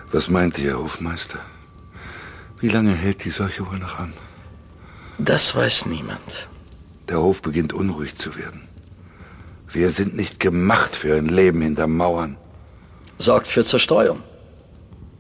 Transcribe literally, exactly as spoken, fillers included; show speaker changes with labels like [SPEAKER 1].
[SPEAKER 1] Was meint ihr, Herr Hofmeister? Wie lange hält die Seuche wohl noch an?
[SPEAKER 2] Das weiß niemand.
[SPEAKER 1] Der Hof beginnt unruhig zu werden. Wir sind nicht gemacht für ein Leben hinter Mauern.
[SPEAKER 2] Sorgt für Zerstreuung.